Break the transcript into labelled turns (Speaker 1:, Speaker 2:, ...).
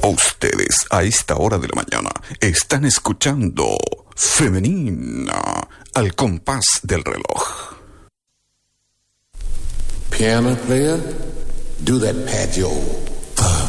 Speaker 1: Ustedes a esta hora de la mañana están escuchando Femenina al compás del reloj.
Speaker 2: Piano player, do that pat yo.